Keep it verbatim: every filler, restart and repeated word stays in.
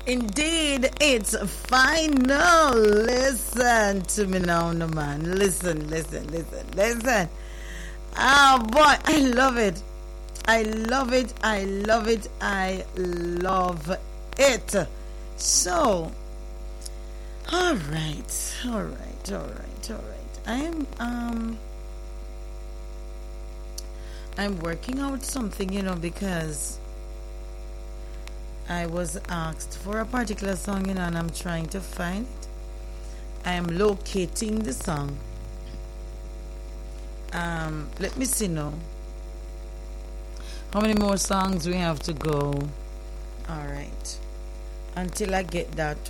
Indeed, it's final. Listen to me now, no man. Listen, listen, listen, listen. Oh boy, I love it. I love it. I love it. I love it. So, all right, all right, all right, all right. I am um. I'm working out something, you know, because I was asked for a particular song, you know, and I'm trying to find it. I am locating the song. Um, let me see now. How many more songs we have to go? All right. Until I get that